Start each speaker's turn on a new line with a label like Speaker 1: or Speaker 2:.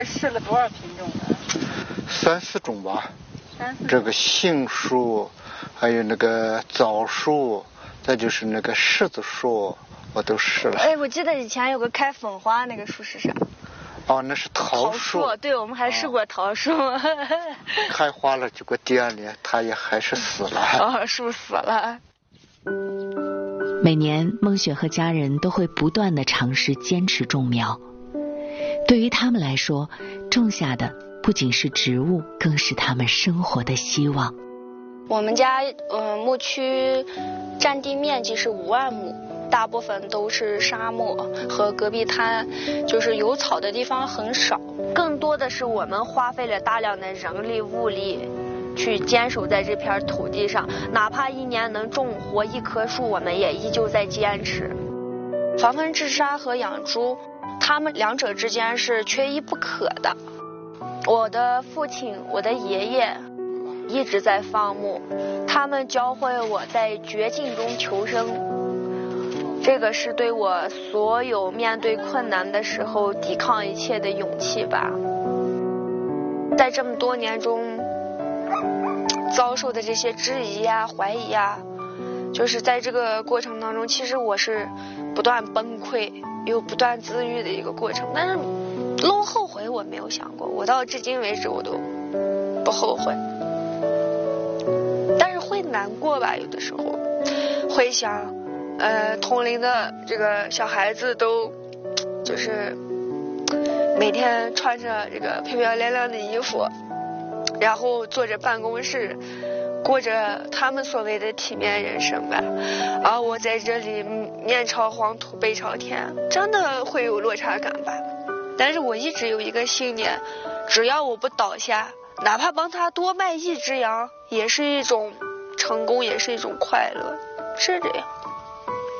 Speaker 1: 试了多少品种呢
Speaker 2: ？3、4种吧。
Speaker 1: 3、4种。
Speaker 2: 这个杏树，还有那个枣树，再就是那个柿子树，我都试了。
Speaker 3: 哎，我记得以前有个开粉花那个树是啥？
Speaker 2: 哦，那是桃树。
Speaker 3: 对，我们还试过桃树。
Speaker 2: 开花了，结果第2年它也还是死了。
Speaker 3: 哦，树死了。
Speaker 4: 每年孟雪和家人都会不断地尝试坚持种苗。对于他们来说，种下的不仅是植物，更是他们生活的希望。
Speaker 3: 我们家牧区占地面积是5万亩，大部分都是沙漠，和戈壁滩就是有草的地方很少，更多的是我们花费了大量的人力物力去坚守在这片土地上，哪怕1年能种活1棵树，我们也依旧在坚持。防风治沙和养猪，它们2者之间是缺一不可的。我的父亲，我的爷爷一直在放牧，他们教会我在绝境中求生，这个是对我所有面对困难的时候抵抗一切的勇气吧。在这么多年中遭受的这些质疑啊、怀疑啊，就是在这个过程当中，其实我是不断崩溃又不断自愈的一个过程。但是弄后悔我没有想过，我到至今为止我都不后悔，但是会难过吧，有的时候会想同龄的这个小孩子都就是每天穿着这个漂漂亮亮的衣服，然后坐着办公室，过着他们所谓的体面人生吧，而我在这里面朝黄土背朝天，真的会有落差感吧。但是我一直有一个信念，只要我不倒下，哪怕帮他多卖1只羊，也是一种成功，也是一种快乐，是这样。